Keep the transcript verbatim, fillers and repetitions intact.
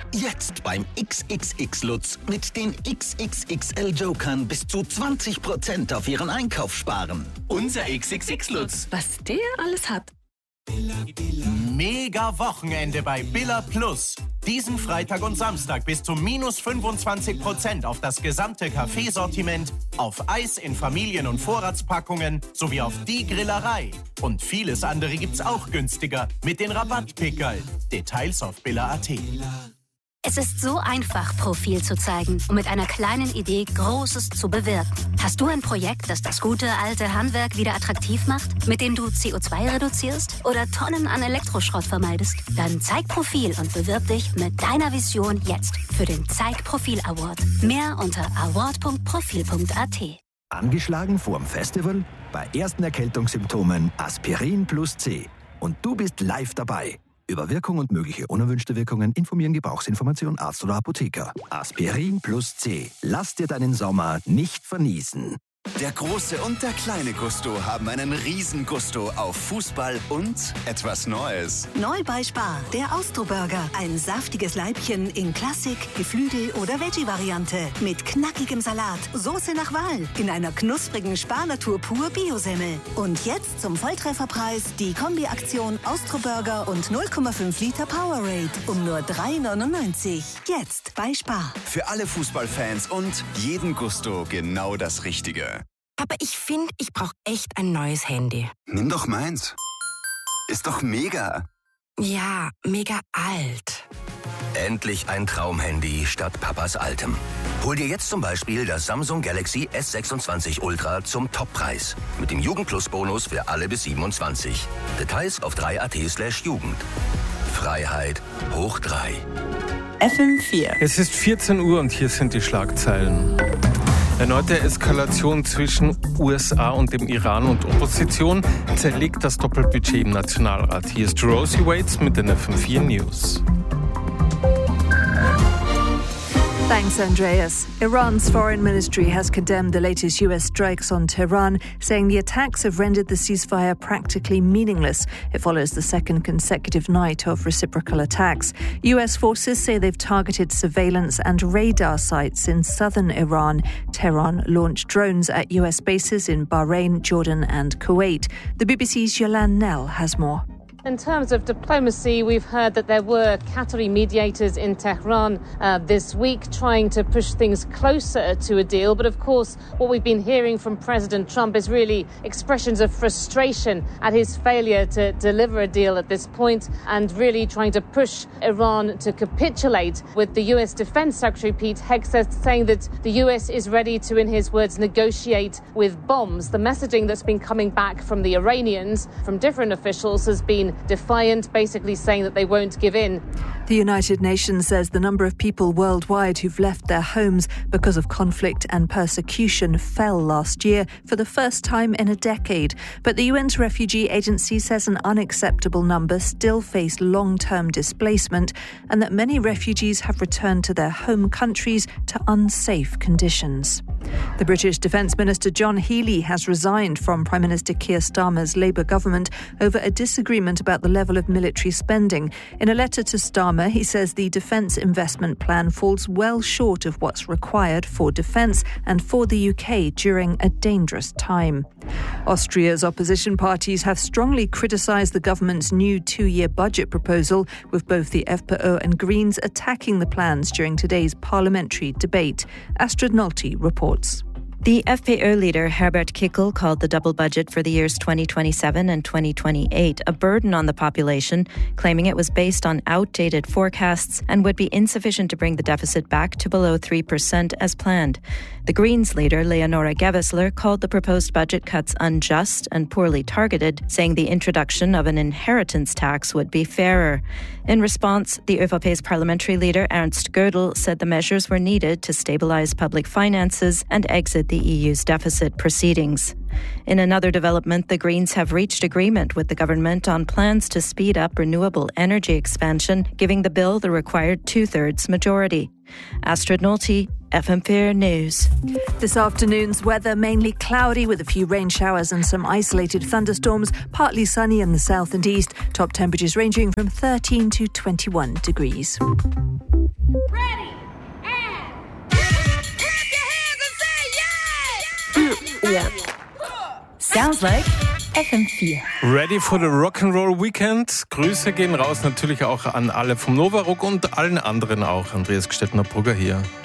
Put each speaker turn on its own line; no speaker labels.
Jetzt beim X X X Lutz mit den X X X L Jokern bis zu zwanzig Prozent auf Ihren Einkauf sparen. Unser X X X Lutz.
Was der alles hat.
Mega Wochenende bei Billa Plus. Diesen Freitag und Samstag bis zu minus fünfundzwanzig Prozent auf das gesamte Kaffeesortiment, auf Eis in Familien- und Vorratspackungen sowie auf die Grillerei. Und vieles andere gibt's auch günstiger mit den Rabattpickerl. Details auf billa punkt a t.
Es ist so einfach, Profil zu zeigen und mit einer kleinen Idee Großes zu bewirken. Hast du ein Projekt, das das gute alte Handwerk wieder attraktiv macht, mit dem du C O zwei reduzierst oder Tonnen an Elektroschrott vermeidest? Dann zeig Profil und bewirb dich mit deiner Vision jetzt für den Zeig Profil Award. Mehr unter award punkt profil punkt a t.
Angeschlagen vorm Festival? Bei ersten Erkältungssymptomen Aspirin plus C. Und du bist live dabei. Über Wirkung und mögliche unerwünschte Wirkungen informieren Gebrauchsinformation Arzt oder Apotheker. Aspirin plus C. Lass dir deinen Sommer nicht verniesen.
Der große und der kleine Gusto haben einen riesen Gusto auf Fußball und etwas Neues.
Neu bei Spar, der Austro-Burger. Ein saftiges Leibchen in Klassik, Geflügel- oder Veggie-Variante. Mit knackigem Salat, Soße nach Wahl, in einer knusprigen Spar-Natur pur Biosemmel. Und jetzt zum Volltrefferpreis die Kombi-Aktion Austro-Burger und null Komma fünf Liter Powerade um nur drei neunundneunzig. Jetzt bei Spar.
Für alle Fußballfans und jeden Gusto genau das Richtige.
Aber ich finde, ich brauche echt ein neues Handy.
Nimm doch meins. Ist doch mega.
Ja, mega alt.
Endlich ein Traumhandy statt Papas altem. Hol dir jetzt zum Beispiel das Samsung Galaxy S sechsundzwanzig Ultra zum Toppreis. Mit dem Jugend-Plus-Bonus für alle bis siebenundzwanzig. Details auf drei punkt a t slash Jugend. Freiheit hoch drei.
F M vier.
Es ist vierzehn Uhr und hier sind die Schlagzeilen. Erneute Eskalation zwischen U S A und dem Iran und Opposition zerlegt das Doppelbudget im Nationalrat. Hier ist Rosie Waits mit den F M vier News.
Thanks, Andreas. Iran's foreign ministry has condemned the latest U S strikes on Tehran, saying the attacks have rendered the ceasefire practically meaningless. It follows the second consecutive night of reciprocal attacks. U S forces say they've targeted surveillance and radar sites in southern Iran. Tehran launched drones at U S bases in Bahrain, Jordan and Kuwait. The B B C's Yolande Nell has more.
In terms of diplomacy, we've heard that there were Qatari mediators in Tehran uh, this week trying to push things closer to a deal. But of course, what we've been hearing from President Trump is really expressions of frustration at his failure to deliver a deal at this point and really trying to push Iran to capitulate, with the U S Defense Secretary Pete Hegseth saying that the U S is ready to, in his words, negotiate with bombs. The messaging that's been coming back from the Iranians, from different officials, has been defiant, basically saying that they won't give in.
The United Nations says the number of people worldwide who've left their homes because of conflict and persecution fell last year for the first time in a decade. But the U N's refugee agency says an unacceptable number still face long-term displacement and that many refugees have returned to their home countries to unsafe conditions. The British Defence Minister John Healey has resigned from Prime Minister Keir Starmer's Labour government over a disagreement about the level of military spending. In a letter to Starmer, he says the defence investment plan falls well short of what's required for defence and for the U K during a dangerous time. Austria's opposition parties have strongly criticised the government's new two-year budget proposal, with both the F P O and Greens attacking the plans during today's parliamentary debate. Astrid Nolte reports.
The F P O leader Herbert Kickl called the double budget for the years twenty twenty-seven and twenty twenty-eight a burden on the population, claiming it was based on outdated forecasts and would be insufficient to bring the deficit back to below three percent as planned. The Greens leader Leonora Gewessler called the proposed budget cuts unjust and poorly targeted, saying the introduction of an inheritance tax would be fairer. In response, the ÖVP's parliamentary leader Ernst Gödel said the measures were needed to stabilise public finances and exit the E U's deficit proceedings. In another development, the Greens have reached agreement with the government on plans to speed up renewable energy expansion, giving the bill the required two-thirds majority. Astrid Nolte, F M four News.
This afternoon's weather mainly cloudy with a few rain showers and some isolated thunderstorms, partly sunny in the south and east. Top temperatures ranging from thirteen to twenty-one degrees.
Yeah. Sounds like F M vier.
Ready for the Rock'n'Roll Weekend? Grüße gehen raus natürlich auch an alle vom Nova Rock und allen anderen auch. Andreas Gstettner-Brugger hier.